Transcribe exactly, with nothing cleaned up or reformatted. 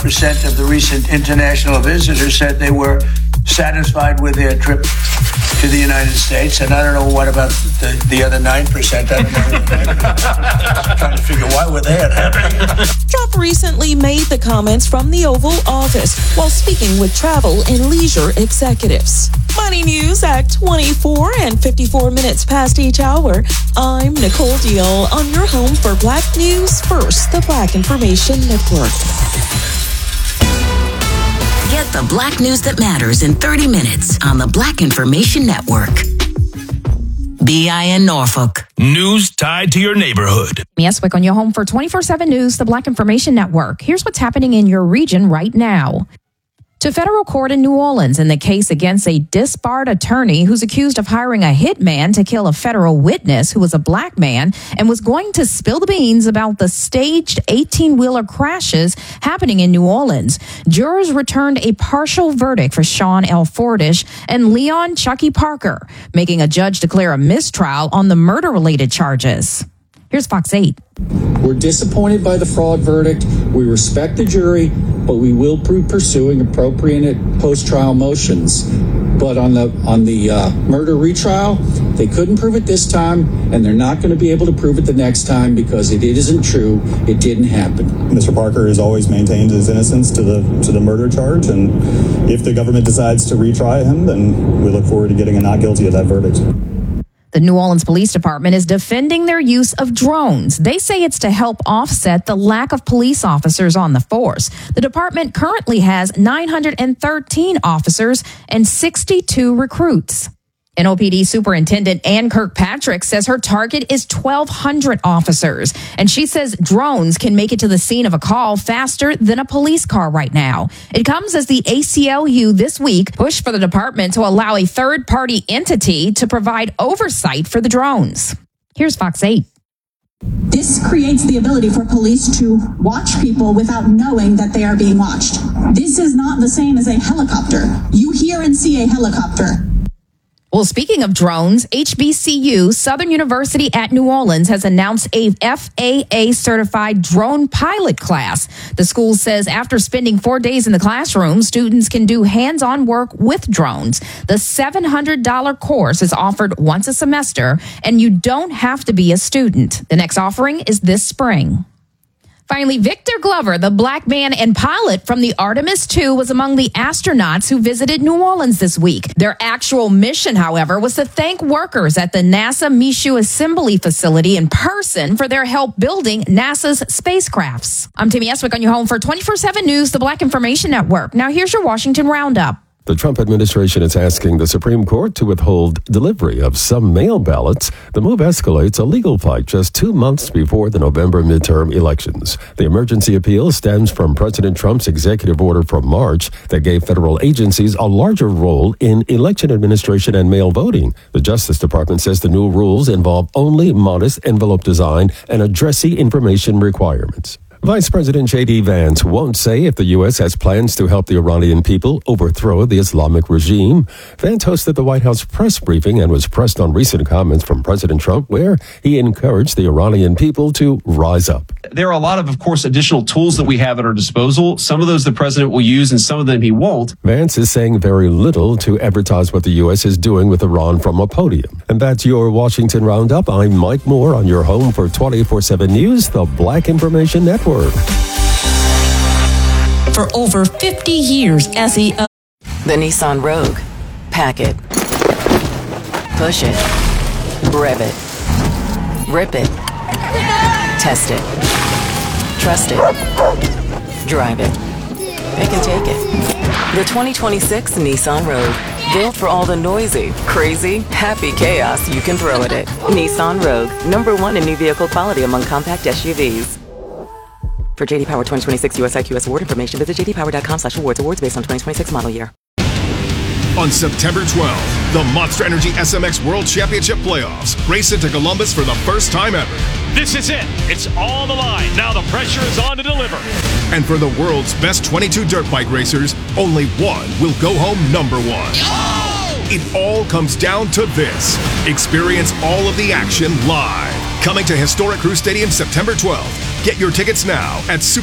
percent of the recent international visitors said they were satisfied with their trip to the United States. And I don't know what about the, the other nine percent. I don't know. I'm trying to figure why were they unhappy. Trump recently made the comments from the Oval Office while speaking with travel and leisure executives. Money News at twenty-four and fifty-four minutes past each hour. I'm Nicole Deal on your home for Black News First, the Black Information Network. Get the Black news that matters in thirty minutes on the Black Information Network. B I N Norfolk. News tied to your neighborhood. Eswick on your home for twenty-four seven News, the Black Information Network. Here's what's happening in your region right now. To federal court in New Orleans in the case against a disbarred attorney who's accused of hiring a hitman to kill a federal witness who was a black man and was going to spill the beans about the staged eighteen-wheeler crashes happening in New Orleans. Jurors returned a partial verdict for Sean L. Fordish and Leon Chucky Parker, making a judge declare a mistrial on the murder-related charges. Here's Fox eight. We're disappointed by the fraud verdict. We respect the jury, but we will be pursuing appropriate post-trial motions. But on the on the uh, murder retrial, they couldn't prove it this time, and they're not going to be able to prove it the next time because it, it isn't true. It didn't happen. Mister Parker has always maintained his innocence to the to the murder charge, and if the government decides to retry him, then we look forward to getting a not guilty of that verdict. The New Orleans Police Department is defending their use of drones. They say it's to help offset the lack of police officers on the force. The department currently has nine hundred thirteen officers and sixty-two recruits. N O P D Superintendent Ann Kirkpatrick says her target is twelve hundred officers, and she says drones can make it to the scene of a call faster than a police car right now. It comes as the A C L U this week pushed for the department to allow a third-party entity to provide oversight for the drones. Here's Fox eight. This creates the ability for police to watch people without knowing that they are being watched. This is not the same as a helicopter. You hear and see a helicopter. Well, speaking of drones, H B C U, Southern University at New Orleans, has announced a F A A-certified drone pilot class. The school says after spending four days in the classroom, students can do hands-on work with drones. The seven hundred dollars course is offered once a semester, and you don't have to be a student. The next offering is this spring. Finally, Victor Glover, the black man and pilot from the Artemis two, was among the astronauts who visited New Orleans this week. Their actual mission, however, was to thank workers at the NASA Michoud Assembly Facility in person for their help building NASA's spacecrafts. I'm Tammy Eswick on your home for twenty-four seven News, the Black Information Network. Now here's your Washington Roundup. The Trump administration is asking the Supreme Court to withhold delivery of some mail ballots. The move escalates a legal fight just two months before the November midterm elections. The emergency appeal stems from President Trump's executive order from March that gave federal agencies a larger role in election administration and mail voting. The Justice Department says the new rules involve only modest envelope design and addressee information requirements. Vice President J D Vance won't say if the U S has plans to help the Iranian people overthrow the Islamic regime. Vance hosted the White House press briefing and was pressed on recent comments from President Trump where he encouraged the Iranian people to rise up. There are a lot of, of course, additional tools that we have at our disposal. Some of those the president will use and some of them he won't. Vance is saying very little to advertise what the U S is doing with Iran from a podium. And that's your Washington Roundup. I'm Mike Moore on your home for twenty-four seven News, the Black Information Network. For over fifty years, S E O. The Nissan Rogue. Pack it. Push it. Rev it. Rip it. Test it. Trust it. Drive it. It can take it. The twenty twenty-six Nissan Rogue. Built for all the noisy, crazy, happy chaos you can throw at it. Nissan Rogue. Number one in new vehicle quality among compact S U Vs. For J D Power twenty twenty-six U S I Q S award information, visit j d power dot com slash awards. Awards based on twenty twenty-six model year. On September twelfth, the Monster Energy S M X World Championship Playoffs race into Columbus for the first time ever. This is it. It's all on the line. Now the pressure is on to deliver. And for the world's best twenty-two dirt bike racers, only one will go home number one. Oh! It all comes down to this. Experience all of the action live. Coming to historic Crew Stadium September twelfth. Get your tickets now at Super